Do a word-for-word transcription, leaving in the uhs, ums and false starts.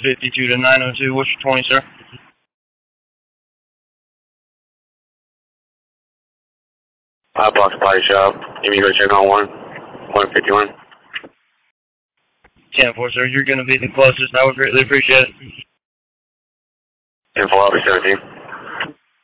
fifty-two to nine oh two. What's your twenty, sir? Hot Box Body Shop. You mean go check on one? one fifty-one. ten four, sir. You're going to be the closest. I would greatly appreciate it. ten four, I'll be seventeen.